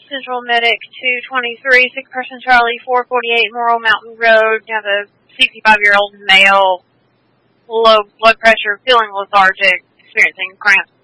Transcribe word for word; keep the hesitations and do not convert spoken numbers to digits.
Central Medic two twenty-three, sick person Charlie, four forty-eight Morrill Mountain Road. You have a sixty-five-year-old male, low blood pressure, feeling lethargic, experiencing cramps